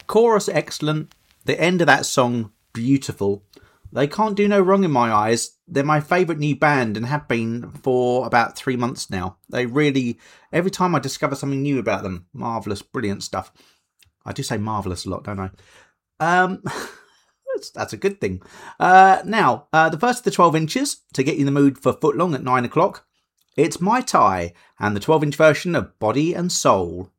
Chorus excellent. The end of that song beautiful. They can't do no wrong in my eyes. They're my favourite new band and have been for about 3 months now. They really, every time I discover something new about them, marvellous, brilliant stuff. I do say marvellous a lot, don't I? That's a good thing. Now, the first of the 12 inches to get you in the mood for Footlong at 9 o'clock. It's Mai Tai and the 12-inch version of Body and Soul.